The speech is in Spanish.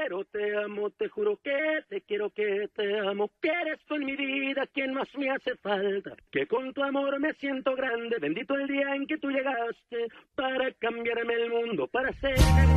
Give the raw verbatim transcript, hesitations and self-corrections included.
quiero, te amo, te juro que te quiero, que te amo, que eres tú en mi vida quien más me hace falta, que con tu amor me siento grande, bendito el día en que tú llegaste para cambiarme el mundo, para ser